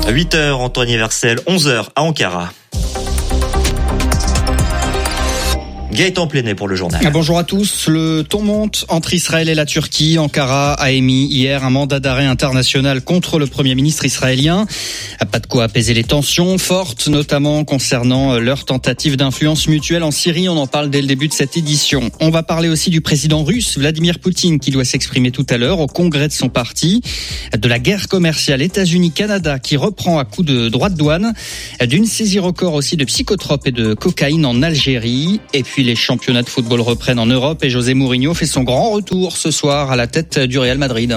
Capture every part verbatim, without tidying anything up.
huit heures en temps universel, onze heures à Ankara. Gaëtan Plenet pour le journal. Bonjour à tous. Le ton monte entre Israël et la Turquie. Ankara a émis hier un mandat d'arrêt international contre le Premier ministre israélien. Pas de quoi apaiser les tensions fortes, notamment concernant leur tentative d'influence mutuelle en Syrie. On en parle dès le début de cette édition. On va parler aussi du président russe, Vladimir Poutine, qui doit s'exprimer tout à l'heure au congrès de son parti, de la guerre commerciale États-Unis-Canada qui reprend à coups de droits de douane, d'une saisie record aussi de psychotropes et de cocaïne en Algérie, et puis les championnats de football reprennent en Europe et José Mourinho fait son grand retour ce soir à la tête du Real Madrid.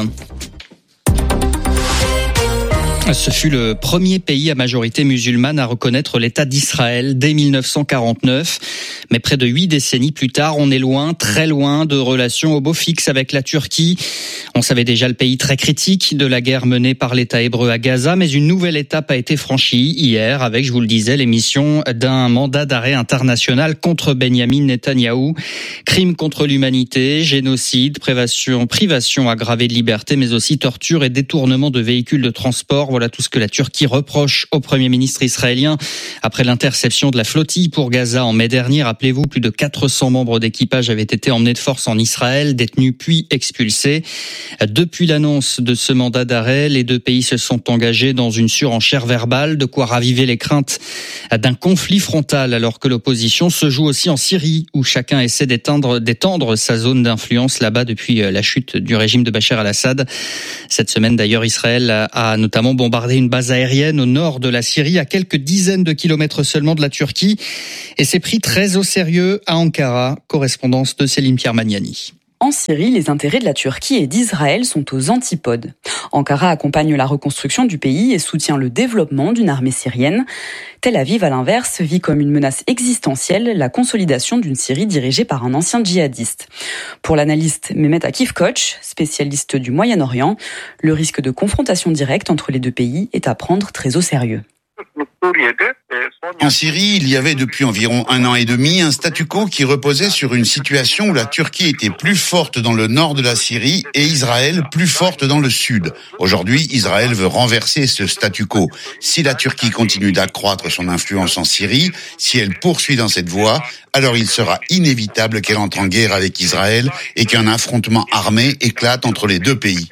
Ce fut le premier pays à majorité musulmane à reconnaître l'État d'Israël dès mille neuf cent quarante-neuf. Mais près de huit décennies plus tard, on est loin, très loin de relations au beau fixe avec la Turquie. On savait déjà le pays très critique de la guerre menée par l'État hébreu à Gaza, mais une nouvelle étape a été franchie hier avec, je vous le disais, l'émission d'un mandat d'arrêt international contre Benyamin Netanyahou. Crimes contre l'humanité, génocide, privation, privation aggravée de liberté, mais aussi torture et détournement de véhicules de transport. Voilà tout ce que la Turquie reproche au Premier ministre israélien après l'interception de la flottille pour Gaza en mai dernier. Rappelez-vous, plus de quatre cents membres d'équipage avaient été emmenés de force en Israël, détenus puis expulsés. Depuis l'annonce de ce mandat d'arrêt, les deux pays se sont engagés dans une surenchère verbale, de quoi raviver les craintes d'un conflit frontal, alors que l'opposition se joue aussi en Syrie, où chacun essaie d'étendre, d'étendre sa zone d'influence là-bas depuis la chute du régime de Bachar al-Assad. Cette semaine d'ailleurs, Israël a notamment bombardé une base aérienne au nord de la Syrie, à quelques dizaines de kilomètres seulement de la Turquie, et s'est pris très au sérieux à Ankara. Correspondance de Céline Pierre-Magnani. En Syrie, les intérêts de la Turquie et d'Israël sont aux antipodes. Ankara accompagne la reconstruction du pays et soutient le développement d'une armée syrienne. Tel Aviv, à l'inverse, vit comme une menace existentielle la consolidation d'une Syrie dirigée par un ancien djihadiste. Pour l'analyste Mehmet Akif Koç, spécialiste du Moyen-Orient, le risque de confrontation directe entre les deux pays est à prendre très au sérieux. En Syrie, il y avait depuis environ un an et demi un statu quo qui reposait sur une situation où la Turquie était plus forte dans le nord de la Syrie et Israël plus forte dans le sud. Aujourd'hui, Israël veut renverser ce statu quo. Si la Turquie continue d'accroître son influence en Syrie, si elle poursuit dans cette voie, alors il sera inévitable qu'elle entre en guerre avec Israël et qu'un affrontement armé éclate entre les deux pays.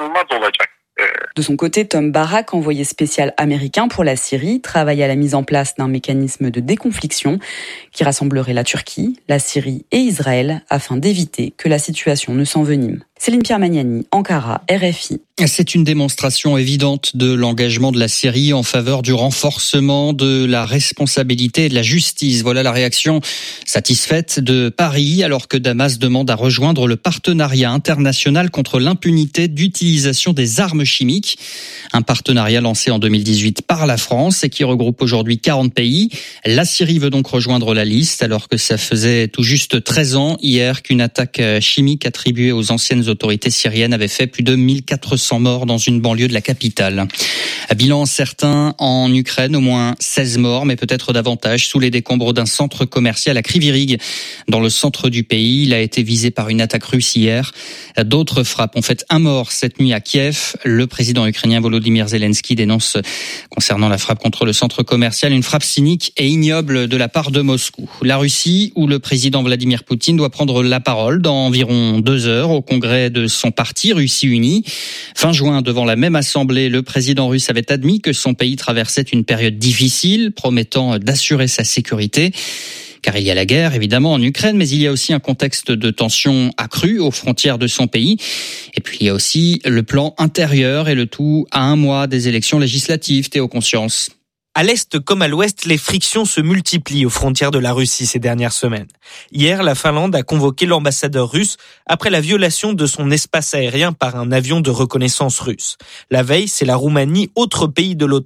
De son côté, Tom Barak, envoyé spécial américain pour la Syrie, travaille à la mise en place d'un mécanisme de déconfliction qui rassemblerait la Turquie, la Syrie et Israël afin d'éviter que la situation ne s'envenime. Céline Pierre-Magnani, Ankara, R F I. C'est une démonstration évidente de l'engagement de la Syrie en faveur du renforcement de la responsabilité et de la justice. Voilà la réaction satisfaite de Paris, alors que Damas demande à rejoindre le partenariat international contre l'impunité d'utilisation des armes chimiques. Un partenariat lancé en deux mille dix-huit par la France et qui regroupe aujourd'hui quarante pays. La Syrie veut donc rejoindre la liste, alors que ça faisait tout juste treize ans hier qu'une attaque chimique attribuée aux anciennes autorités syriennes avait fait plus de mille quatre cents morts dans une banlieue de la capitale. Bilan certain en Ukraine, au moins seize morts, mais peut-être davantage, sous les décombres d'un centre commercial à Kryvyi-Rih, dans le centre du pays. Il a été visé par une attaque russe hier. D'autres frappes ont fait un mort cette nuit à Kiev. Le président ukrainien Volodymyr Zelensky dénonce, concernant la frappe contre le centre commercial, une frappe cynique et ignoble de la part de Moscou. La Russie, où le président Vladimir Poutine doit prendre la parole dans environ deux heures au congrès de son parti Russie Unie. Fin juin, devant la même assemblée, le président russe avait admis que son pays traversait une période difficile, promettant d'assurer sa sécurité. Car il y a la guerre, évidemment, en Ukraine, mais il y a aussi un contexte de tension accrue aux frontières de son pays. Et puis il y a aussi le plan intérieur et le tout à un mois des élections législatives. Théo Conscience. À l'est comme à l'ouest, les frictions se multiplient aux frontières de la Russie ces dernières semaines. Hier, la Finlande a convoqué l'ambassadeur russe après la violation de son espace aérien par un avion de reconnaissance russe. La veille, c'est la Roumanie, autre pays de l'OTAN,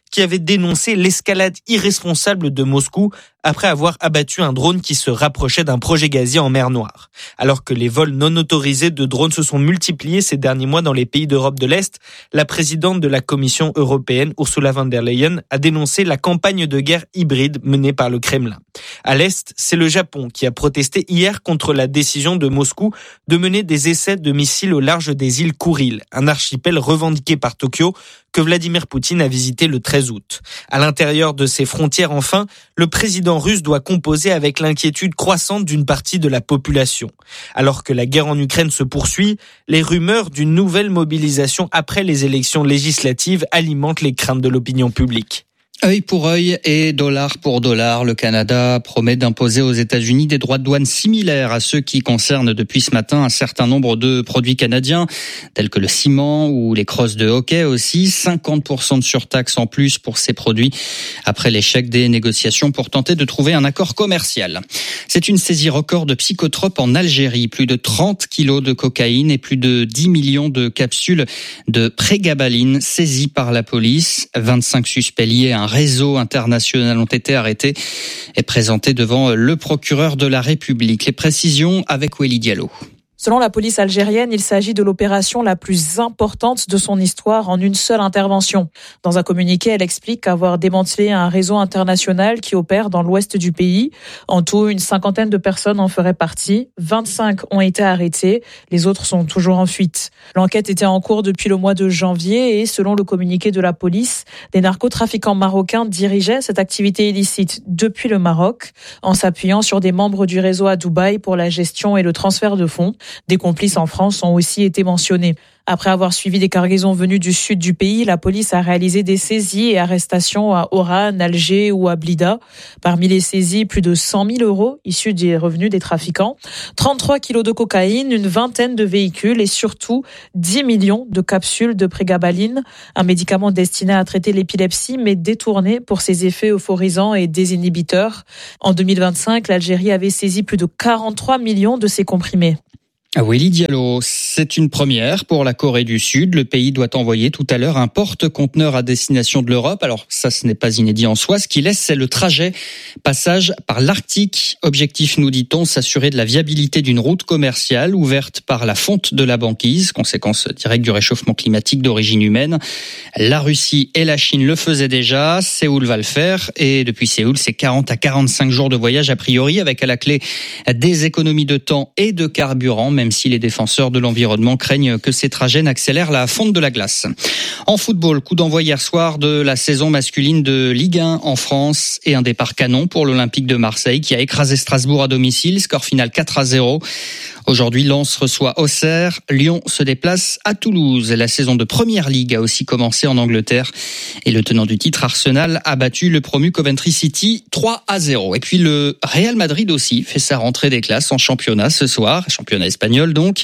qui avait dénoncé l'escalade irresponsable de Moscou après avoir abattu un drone qui se rapprochait d'un projet gazier en mer Noire. Alors que les vols non autorisés de drones se sont multipliés ces derniers mois dans les pays d'Europe de l'Est, la présidente de la Commission européenne, Ursula von der Leyen, a dénoncé la campagne de guerre hybride menée par le Kremlin. À l'Est, c'est le Japon qui a protesté hier contre la décision de Moscou de mener des essais de missiles au large des îles Kouril, un archipel revendiqué par Tokyo que Vladimir Poutine a visité le treize août. À l'intérieur de ses frontières, enfin, le président russe doit composer avec l'inquiétude croissante d'une partie de la population. Alors que la guerre en Ukraine se poursuit, les rumeurs d'une nouvelle mobilisation après les élections législatives alimentent les craintes de l'opinion publique. Œil pour œil et dollar pour dollar, le Canada promet d'imposer aux États-Unis des droits de douane similaires à ceux qui concernent depuis ce matin un certain nombre de produits canadiens, tels que le ciment ou les crosses de hockey aussi. cinquante pour cent de surtaxe en plus pour ces produits après l'échec des négociations pour tenter de trouver un accord commercial. C'est une saisie record de psychotropes en Algérie. Plus de trente kilos de cocaïne et plus de dix millions de capsules de prégabaline saisies par la police. vingt-cinq suspects liés à un réseau international ont été arrêtés et présentés devant le procureur de la République. Les précisions avec Wélie Diallo. Selon la police algérienne, il s'agit de l'opération la plus importante de son histoire en une seule intervention. Dans un communiqué, elle explique avoir démantelé un réseau international qui opère dans l'ouest du pays. En tout, une cinquantaine de personnes en feraient partie. vingt-cinq ont été arrêtés. Les autres sont toujours en fuite. L'enquête était en cours depuis le mois de janvier et selon le communiqué de la police, des narcotrafiquants marocains dirigeaient cette activité illicite depuis le Maroc en s'appuyant sur des membres du réseau à Dubaï pour la gestion et le transfert de fonds. Des complices en France ont aussi été mentionnés. Après avoir suivi des cargaisons venues du sud du pays, la police a réalisé des saisies et arrestations à Oran, Alger ou à Blida. Parmi les saisies, plus de cent mille euros issus des revenus des trafiquants, trente-trois kilos de cocaïne, une vingtaine de véhicules et surtout dix millions de capsules de prégabaline, un médicament destiné à traiter l'épilepsie mais détourné pour ses effets euphorisants et désinhibiteurs. En deux mille vingt-cinq, l'Algérie avait saisi plus de quarante-trois millions de ces comprimés. Wélie Diallo, c'est une première pour la Corée du Sud. Le pays doit envoyer tout à l'heure un porte-conteneur à destination de l'Europe. Alors ça, ce n'est pas inédit en soi. Ce qui laisse, c'est le trajet passage par l'Arctique. Objectif, nous dit-on, s'assurer de la viabilité d'une route commerciale ouverte par la fonte de la banquise, conséquence directe du réchauffement climatique d'origine humaine. La Russie et la Chine le faisaient déjà. Séoul va le faire. Et depuis Séoul, c'est quarante à quarante-cinq jours de voyage a priori, avec à la clé des économies de temps et de carburant, même si les défenseurs de l'environnement craignent que ces trajets n'accélèrent la fonte de la glace. En football, coup d'envoi hier soir de la saison masculine de Ligue un en France et un départ canon pour l'Olympique de Marseille qui a écrasé Strasbourg à domicile, score final quatre à zéro. Aujourd'hui, Lens reçoit Auxerre, Lyon se déplace à Toulouse. La saison de Première Ligue a aussi commencé en Angleterre et le tenant du titre Arsenal a battu le promu Coventry City trois à zéro. Et puis le Real Madrid aussi fait sa rentrée des classes en championnat ce soir, championnat espagnol donc.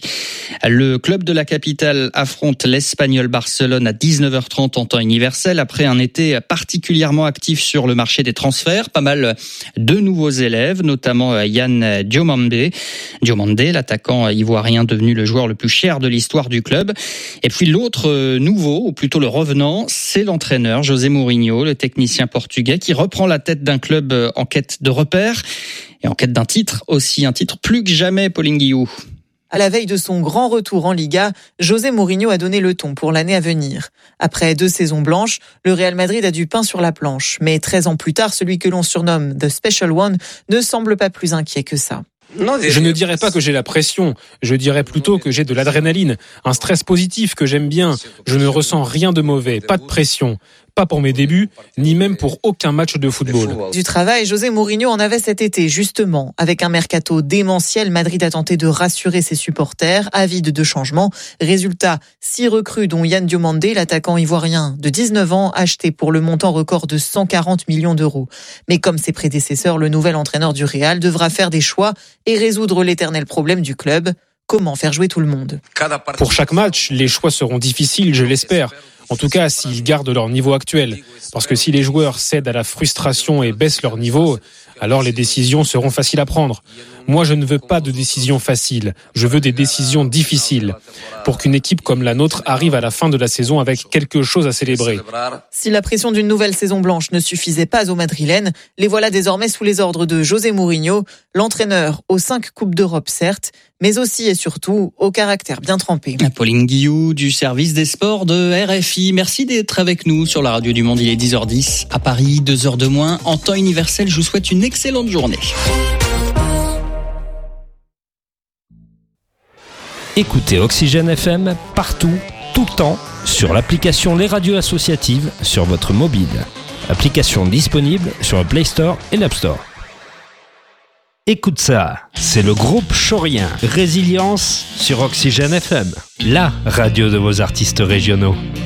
Le club de la capitale affronte l'Espagnol Barcelone à dix-neuf heures trente en temps universel après un été particulièrement actif sur le marché des transferts. Pas mal de nouveaux élèves, notamment Yann Diomande, Diomande, l'attaquant ivoirien devenu le joueur le plus cher de l'histoire du club. Et puis l'autre nouveau, ou plutôt le revenant, c'est l'entraîneur José Mourinho, le technicien portugais qui reprend la tête d'un club en quête de repères et en quête d'un titre, aussi un titre plus que jamais, Pauline Guillou. À la veille de son grand retour en Liga, José Mourinho a donné le ton pour l'année à venir. Après deux saisons blanches, le Real Madrid a du pain sur la planche. Mais treize ans plus tard, celui que l'on surnomme The Special One ne semble pas plus inquiet que ça. Je ne dirais pas que j'ai la pression, je dirais plutôt que j'ai de l'adrénaline, un stress positif que j'aime bien. Je ne ressens rien de mauvais, pas de pression. Pas pour mes débuts, ni même pour aucun match de football. Du travail, José Mourinho en avait cet été, justement. Avec un mercato démentiel, Madrid a tenté de rassurer ses supporters, avides de changement. Résultat, six recrues, dont Yann Diomande, l'attaquant ivoirien de dix-neuf ans, acheté pour le montant record de cent quarante millions d'euros. Mais comme ses prédécesseurs, le nouvel entraîneur du Real devra faire des choix et résoudre l'éternel problème du club. Comment faire jouer tout le monde ? Pour chaque match, les choix seront difficiles, je l'espère. En tout cas, s'ils gardent leur niveau actuel. Parce que si les joueurs cèdent à la frustration et baissent leur niveau, alors les décisions seront faciles à prendre. Moi, je ne veux pas de décisions faciles. Je veux des décisions difficiles pour qu'une équipe comme la nôtre arrive à la fin de la saison avec quelque chose à célébrer. Si la pression d'une nouvelle saison blanche ne suffisait pas aux Madrilènes, les voilà désormais sous les ordres de José Mourinho, l'entraîneur aux cinq Coupes d'Europe certes, mais aussi et surtout au caractère bien trempé. Pauline Guillou du service des sports de R F I. Merci d'être avec nous sur la radio du Monde. Il est dix heures dix à Paris, deux heures de moins. En temps universel, je vous souhaite une excellente journée. Écoutez Oxygène F M partout, tout le temps, sur l'application Les Radios Associatives sur votre mobile. Application disponible sur le Play Store et l'App Store. Écoute ça, c'est le groupe Chaurien, Résilience sur Oxygène F M, la radio de vos artistes régionaux.